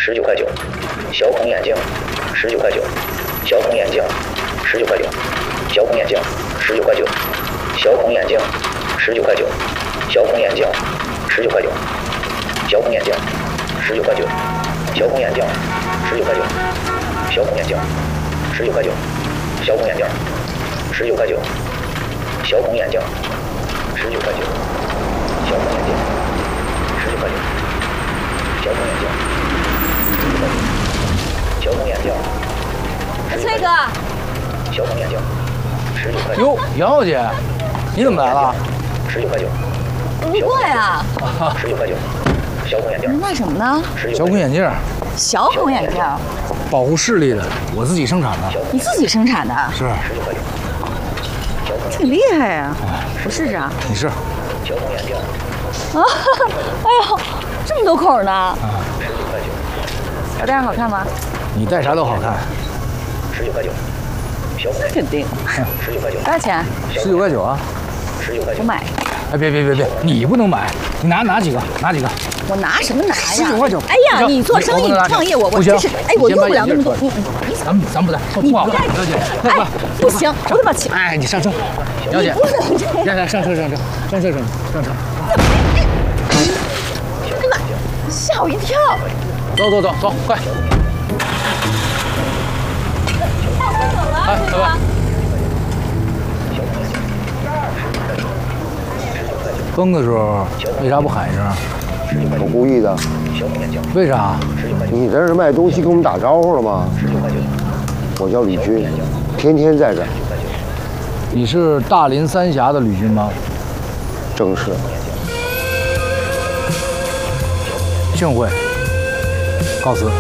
19.9，小孔眼镜19.9，小孔眼镜19.9，小孔眼镜19.9，小孔眼镜19.9，小孔眼镜19.9，小孔眼镜19.9，小孔眼镜19.9，小孔眼镜19.9，小孔眼镜19.9，小孔眼镜19.9，小孔眼镜19.9，小孔眼镜19.9，小孔眼镜。 崔哥， 小孔眼镜19.9。 哟，杨小姐，你怎么来了 ？19.9。 不过呀。 19.9。小孔眼镜。 卖什么呢？ 小孔眼镜。 小孔眼镜。 保护视力的，我自己生产的。 你自己生产的？ 是。 挺厉害呀！我试试啊。 你试。 小孔眼镜。 啊！哎呦，这么多孔呢！我戴上好看吗？ 你戴啥都好看。 19.9。 那肯定。 19.9。 多少钱 ？19.9啊。 19.9。 我买。 哎，别，你不能买，你拿几个？ 我拿什么拿呀 ？19.9。 哎呀，你做生意创业，我真是，哎，我用不了那么多。 咱不戴，不好，小姐， 哎，不行，我得把钱。 哎，你上车，小姐，上车。 哎呀妈，吓我一跳！ 走，快！哎，拜拜。崩的时候为啥不喊一声？ 我故意的。 为啥？ 你这是卖东西跟我们打招呼了吗？我叫吕军，天天在这。 你是大林三峡的吕军吗？ 正是。 幸会，告辞。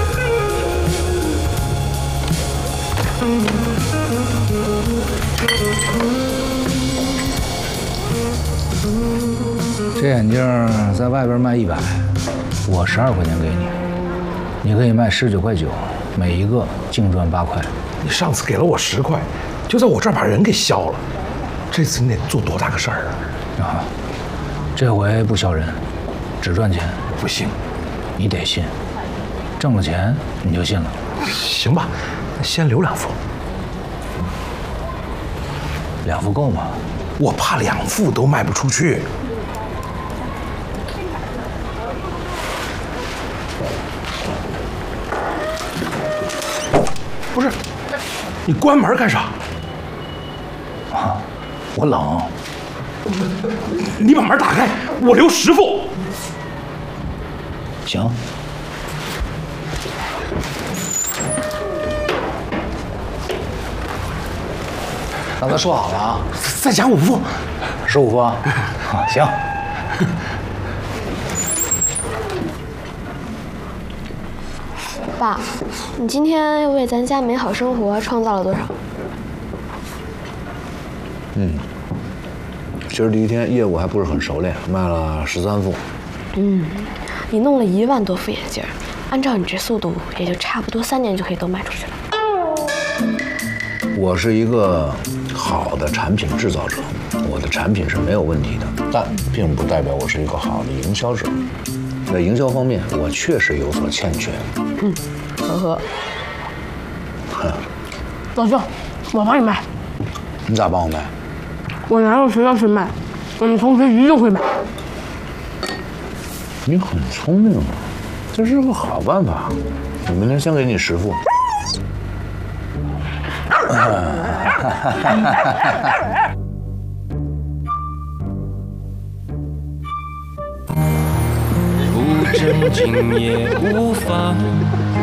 这眼镜在外边卖100，我12块钱给你，你可以卖19.9，每一个净赚8块。 你上次给了我10块，就在我这儿把人给削了，这次你得做多大个事儿啊？这回不削人，只赚钱。 不行， 你得信，挣了钱你就信了。 行吧，那先留2副。 2副够吗？ 我怕2副都卖不出去。不是，你关门干啥？ 啊，我冷。 你把门打开，我留10副。 行。刚才说好了啊， 再加5副 ，15副啊。行。 爸，你今天又为咱家美好生活创造了多少？ 今儿第一天业务还不是很熟练，卖了13副。 你弄了1万多副眼镜，按照你这速度，也就差不多3年就可以都卖出去了。 我是一个好的产品制造者，我的产品是没有问题的，但并不代表我是一个好的营销者。在营销方面，我确实有所欠缺。 呵。 老舅，我帮你卖。 你咋帮我卖？ 我拿到学校去卖，我们同学一定会买。 你很聪明啊，这是个好办法。我明天先给你10副。 不正经也无妨。